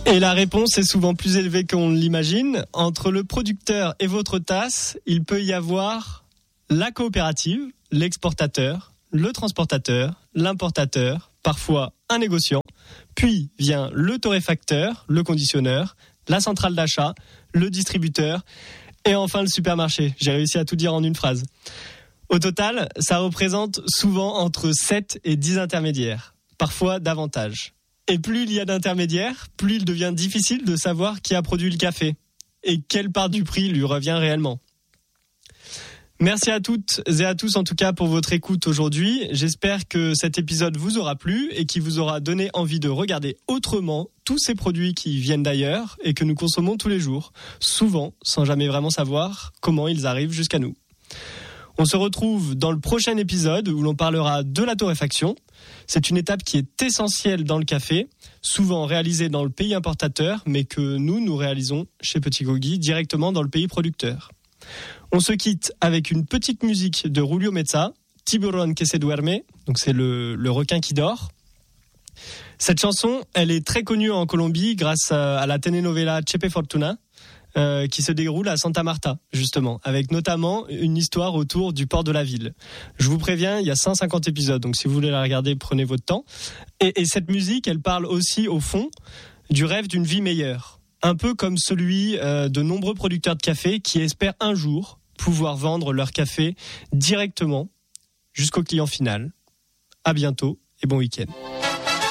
Et la réponse est souvent plus élevée qu'on l'imagine. Entre le producteur et votre tasse, il peut y avoir la coopérative, l'exportateur, le transportateur, l'importateur, parfois un négociant. Puis vient le torréfacteur, le conditionneur, la centrale d'achat, le distributeur et enfin le supermarché. J'ai réussi à tout dire en une phrase. Au total, ça représente souvent entre 7 et 10 intermédiaires, parfois davantage. Et plus il y a d'intermédiaires, plus il devient difficile de savoir qui a produit le café et quelle part du prix lui revient réellement. Merci à toutes et à tous en tout cas pour votre écoute aujourd'hui. J'espère que cet épisode vous aura plu et qu'il vous aura donné envie de regarder autrement tous ces produits qui viennent d'ailleurs et que nous consommons tous les jours, souvent sans jamais vraiment savoir comment ils arrivent jusqu'à nous. On se retrouve dans le prochain épisode où l'on parlera de la torréfaction. C'est une étape qui est essentielle dans le café, souvent réalisée dans le pays importateur, mais que nous réalisons chez Petit Gauguy directement dans le pays producteur. On se quitte avec une petite musique de Julio Meza, Tiburón que se duerme, donc c'est le requin qui dort. Cette chanson, elle est très connue en Colombie grâce à la telenovela Chepe Fortuna, qui se déroule à Santa Marta, justement, avec notamment une histoire autour du port de la ville. Je vous préviens, il y a 150 épisodes, donc si vous voulez la regarder, prenez votre temps. Et cette musique, elle parle aussi, au fond, du rêve d'une vie meilleure. Un peu comme celui de nombreux producteurs de café qui espèrent un jour pouvoir vendre leur café directement jusqu'au client final. À bientôt et bon week-end.